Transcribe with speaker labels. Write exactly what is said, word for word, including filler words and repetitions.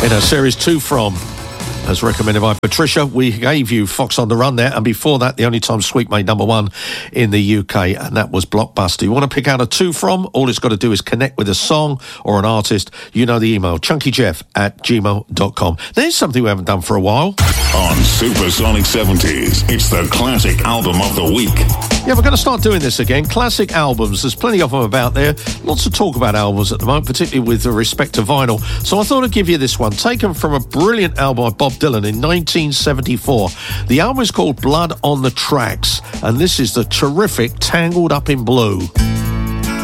Speaker 1: in our series Two From, as recommended by Patricia. We gave you Fox on the Run there, and before that, the only time Sweet made number one in the U K, and that was Blockbuster. You want to pick out a Two From? All it's got to do is connect with a song or an artist. You know the email, chunkyjeff at gmail dot com. There's something we haven't done for a while.
Speaker 2: On Supersonic seventies, it's the classic album of the week.
Speaker 1: Yeah, we're going to start doing this again. Classic albums. There's plenty of them about there. Lots of talk about albums at the moment, particularly with respect to vinyl. So I thought I'd give you this one, taken from a brilliant album by Bob Dylan in nineteen seventy-four. The album is called Blood on the Tracks, and this is the terrific Tangled Up in Blue.